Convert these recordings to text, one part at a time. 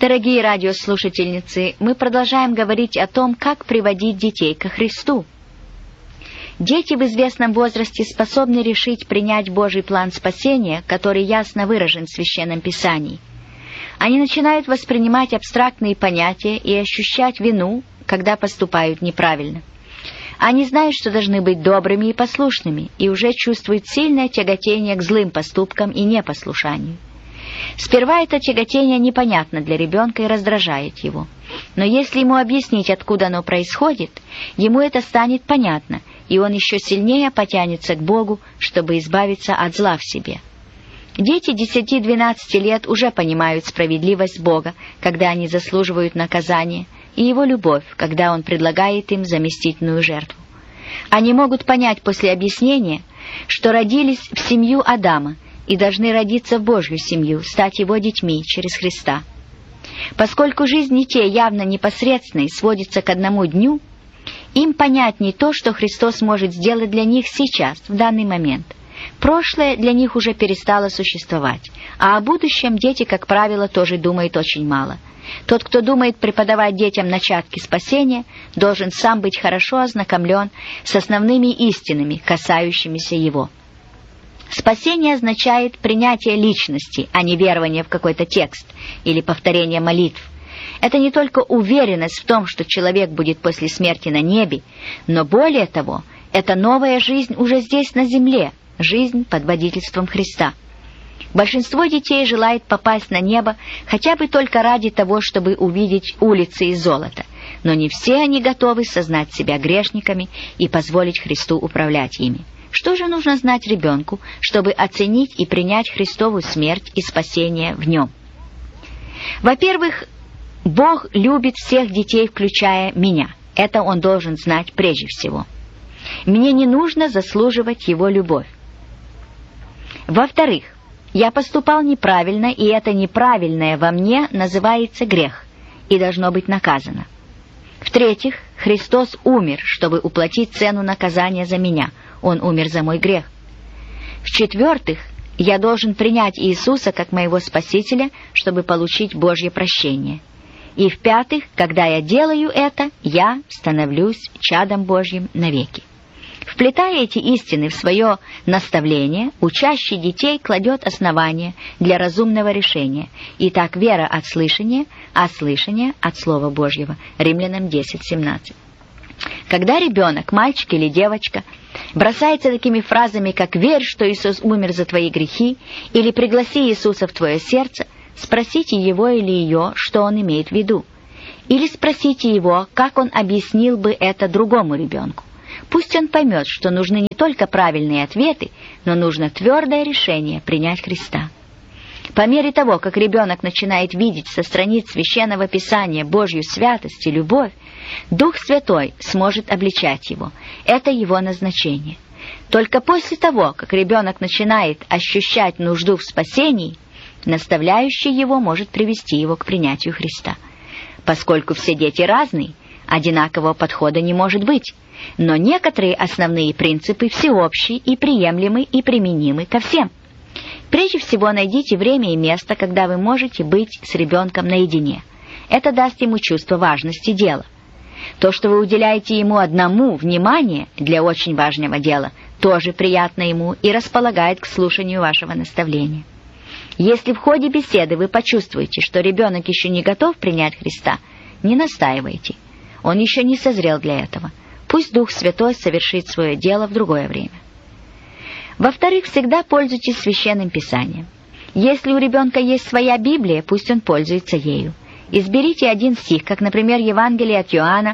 Дорогие радиослушательницы, мы продолжаем говорить о том, как приводить детей ко Христу. Дети в известном возрасте способны решить принять Божий план спасения, который ясно выражен в Священном Писании. Они начинают воспринимать абстрактные понятия и ощущать вину, когда поступают неправильно. Они знают, что должны быть добрыми и послушными, и уже чувствуют сильное тяготение к злым поступкам и непослушанию. Сперва это тяготение непонятно для ребенка и раздражает его. Но если ему объяснить, откуда оно происходит, ему это станет понятно, и он еще сильнее потянется к Богу, чтобы избавиться от зла в себе. Дети 10-12 лет уже понимают справедливость Бога, когда они заслуживают наказания, и Его любовь, когда Он предлагает им заместительную жертву. Они могут понять после объяснения, что родились в семью Адама и должны родиться в Божью семью, стать Его детьми через Христа. Поскольку жизнь детей явно непосредственной сводится к одному дню, им понятнее то, что Христос может сделать для них сейчас, в данный момент. Прошлое для них уже перестало существовать, а о будущем дети, как правило, тоже думают очень мало. Тот, кто думает преподавать детям начатки спасения, должен сам быть хорошо ознакомлен с основными истинами, касающимися его. Спасение означает принятие личности, а не верование в какой-то текст или повторение молитв. Это не только уверенность в том, что человек будет после смерти на небе, но более того, это новая жизнь уже здесь на земле, жизнь под водительством Христа. Большинство детей желает попасть на небо хотя бы только ради того, чтобы увидеть улицы из золота, но не все они готовы сознать себя грешниками и позволить Христу управлять ими. Что же нужно знать ребенку, чтобы оценить и принять Христову смерть и спасение в нем? Во-первых, Бог любит всех детей, включая меня. Это он должен знать прежде всего. Мне не нужно заслуживать его любовь. Во-вторых, я поступал неправильно, и это неправильное во мне называется грех и должно быть наказано. В-третьих, Христос умер, чтобы уплатить цену наказания за меня. Он умер за мой грех. В-четвертых, я должен принять Иисуса как моего Спасителя, чтобы получить Божье прощение. И в-пятых, когда я делаю это, я становлюсь чадом Божьим навеки. Вплетая эти истины в свое наставление, учащий детей кладет основание для разумного решения. Итак, вера от слышания, а слышание от Слова Божьего. Римлянам 10:17. Когда ребенок, мальчик или девочка, бросается такими фразами, как «верь, что Иисус умер за твои грехи» или «пригласи Иисуса в твое сердце», спросите его или ее, что он имеет в виду. Или спросите его, как он объяснил бы это другому ребенку. Пусть он поймет, что нужны не только правильные ответы, но нужно твердое решение принять Христа. По мере того, как ребенок начинает видеть со страниц Священного Писания Божью святость и любовь, Дух Святой сможет обличать его. Это его назначение. Только после того, как ребенок начинает ощущать нужду в спасении, наставляющий его может привести его к принятию Христа. Поскольку все дети разные, одинакового подхода не может быть, но некоторые основные принципы всеобщие и приемлемы и применимы ко всем. Прежде всего, найдите время и место, когда вы можете быть с ребенком наедине. Это даст ему чувство важности дела. То, что вы уделяете ему одному внимание для очень важного дела, тоже приятно ему и располагает к слушанию вашего наставления. Если в ходе беседы вы почувствуете, что ребенок еще не готов принять Христа, не настаивайте. Он еще не созрел для этого. Пусть Дух Святой совершит свое дело в другое время. Во-вторых, всегда пользуйтесь Священным Писанием. Если у ребенка есть своя Библия, пусть он пользуется ею. Изберите один стих, как, например, Евангелие от Иоанна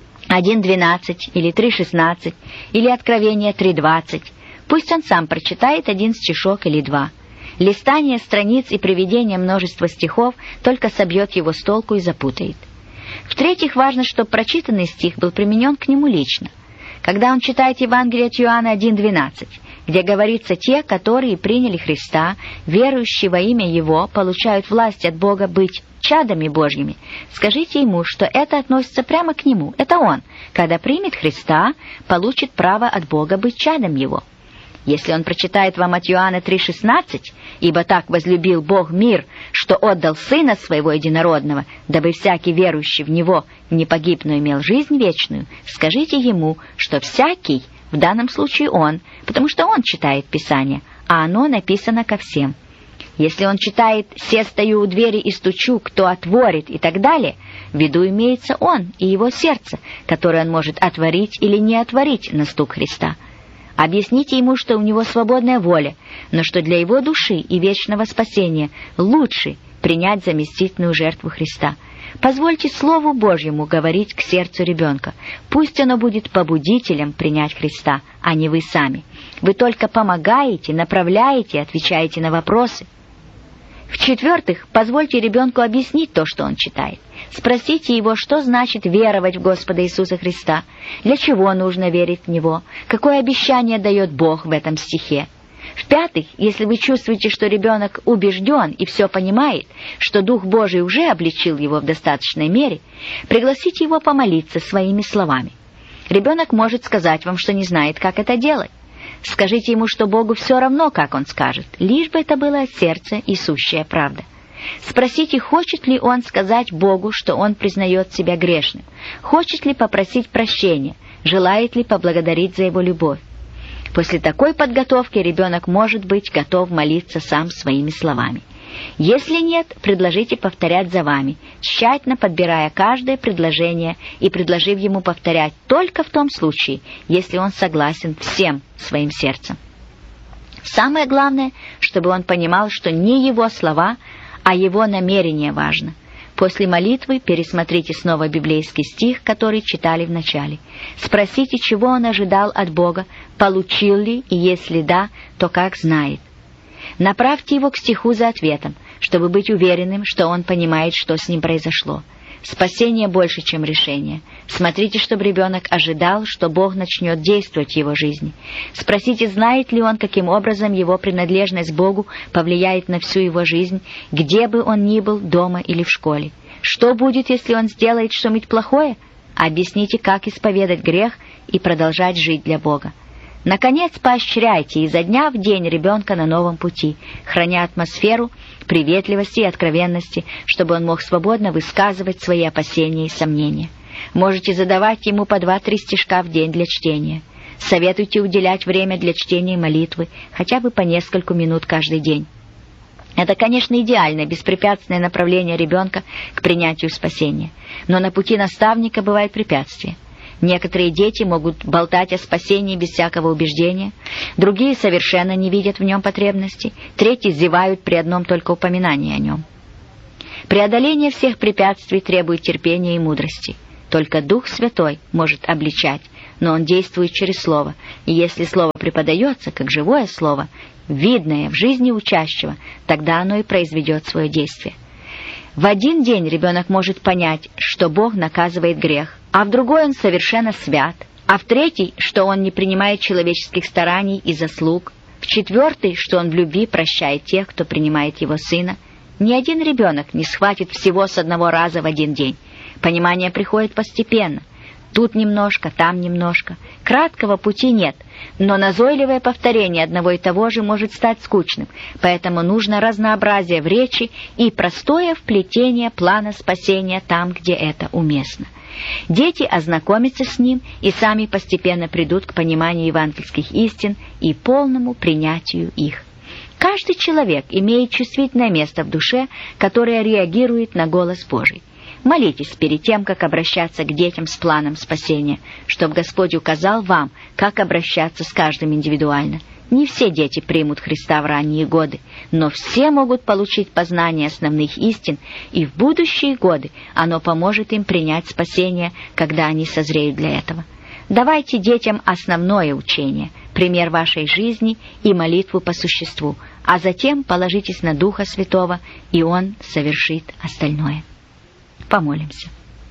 1:12 или 3:16 или Откровение 3:20. Пусть он сам прочитает один стишок или два. Листание страниц и приведение множества стихов только собьет его с толку и запутает. В-третьих, важно, чтобы прочитанный стих был применен к нему лично. Когда он читает Евангелие от Иоанна 1:12, где говорится, те, которые приняли Христа, верующие во имя Его, получают власть от Бога быть чадами Божьими, скажите ему, что это относится прямо к нему. Это он, когда примет Христа, получит право от Бога быть чадом Его. Если он прочитает вам от Иоанна 3,16, «Ибо так возлюбил Бог мир, что отдал Сына Своего Единородного, дабы всякий верующий в Него не погиб, но имел жизнь вечную», скажите ему, что всякий, в данном случае он, потому что он читает Писание, а оно написано ко всем. Если он читает «Се стою у двери и стучу, кто отворит» и так далее, в виду имеется он и его сердце, которое он может отворить или не отворить на стук Христа. Объясните ему, что у него свободная воля, но что для его души и вечного спасения лучше принять заместительную жертву Христа. Позвольте Слову Божьему говорить к сердцу ребенка. Пусть оно будет побудителем принять Христа, а не вы сами. Вы только помогаете, направляете, отвечаете на вопросы. В-четвертых, позвольте ребенку объяснить то, что он читает. Спросите его, что значит веровать в Господа Иисуса Христа, для чего нужно верить в Него, какое обещание дает Бог в этом стихе. В-пятых, если вы чувствуете, что ребенок убежден и все понимает, что Дух Божий уже обличил его в достаточной мере, пригласите его помолиться своими словами. Ребенок может сказать вам, что не знает, как это делать. Скажите ему, что Богу все равно, как он скажет, лишь бы это было от сердца и сущая правда. Спросите, хочет ли он сказать Богу, что он признает себя грешным, хочет ли попросить прощения, желает ли поблагодарить за его любовь. После такой подготовки ребенок может быть готов молиться сам своими словами. Если нет, предложите повторять за вами, тщательно подбирая каждое предложение и предложив ему повторять только в том случае, если он согласен всем своим сердцем. Самое главное, чтобы он понимал, что не его слова, а его намерение важно. После молитвы пересмотрите снова библейский стих, который читали в начале. Спросите, чего он ожидал от Бога, получил ли, и если да, то как знает. Направьте его к стиху за ответом, чтобы быть уверенным, что он понимает, что с ним произошло. Спасение больше, чем решение. Смотрите, чтобы ребенок ожидал, что Бог начнет действовать в его жизни. Спросите, знает ли он, каким образом его принадлежность Богу повлияет на всю его жизнь, где бы он ни был, дома или в школе. Что будет, если он сделает что-нибудь плохое? Объясните, как исповедать грех и продолжать жить для Бога. Наконец, поощряйте изо дня в день ребенка на новом пути, храня атмосферу приветливости и откровенности, чтобы он мог свободно высказывать свои опасения и сомнения. Можете задавать ему по 2-3 стишка в день для чтения. Советуйте уделять время для чтения и молитвы, хотя бы по несколько минут каждый день. Это, конечно, идеальное, беспрепятственное направление ребенка к принятию спасения. Но на пути наставника бывают препятствия. Некоторые дети могут болтать о спасении без всякого убеждения, другие совершенно не видят в нем потребности, третьи зевают при одном только упоминании о нем. Преодоление всех препятствий требует терпения и мудрости. Только Дух Святой может обличать, но Он действует через Слово, и если Слово преподается, как живое Слово, видное в жизни учащего, тогда оно и произведет свое действие. В один день ребенок может понять, что Бог наказывает грех, а в другой он совершенно свят, а в третий, что он не принимает человеческих стараний и заслуг, в четвертый, что он в любви прощает тех, кто принимает его сына. Ни один ребенок не схватит всего с одного раза в один день. Понимание приходит постепенно. Тут немножко, там немножко. Краткого пути нет, но назойливое повторение одного и того же может стать скучным, поэтому нужно разнообразие в речи и простое вплетение плана спасения там, где это уместно. Дети ознакомятся с ним и сами постепенно придут к пониманию евангельских истин и полному принятию их. Каждый человек имеет чувствительное место в душе, которое реагирует на голос Божий. Молитесь перед тем, как обращаться к детям с планом спасения, чтобы Господь указал вам, как обращаться с каждым индивидуально. Не все дети примут Христа в ранние годы, но все могут получить познание основных истин, и в будущие годы оно поможет им принять спасение, когда они созреют для этого. Давайте детям основное учение, пример вашей жизни и молитву по существу, а затем положитесь на Духа Святого, и Он совершит остальное. Помолимся.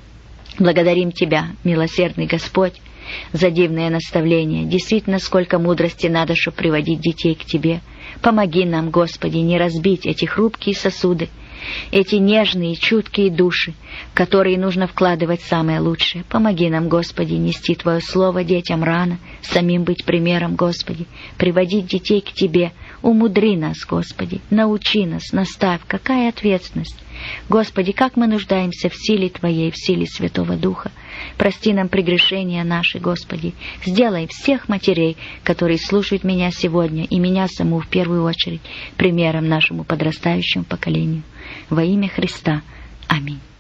Благодарим Тебя, милосердный Господь, за дивное наставление. Действительно, сколько мудрости надо, чтобы приводить детей к Тебе. Помоги нам, Господи, не разбить эти хрупкие сосуды, эти нежные, чуткие души, в которые нужно вкладывать самое лучшее. Помоги нам, Господи, нести Твое Слово детям рано, самим быть примером, Господи, приводить детей к Тебе. Умудри нас, Господи, научи нас, наставь. Какая ответственность! Господи, как мы нуждаемся в силе Твоей, в силе Святого Духа. Прости нам прегрешения наши, Господи. Сделай всех матерей, которые слушают меня сегодня, и меня саму в первую очередь, примером нашему подрастающему поколению. Во имя Христа. Аминь.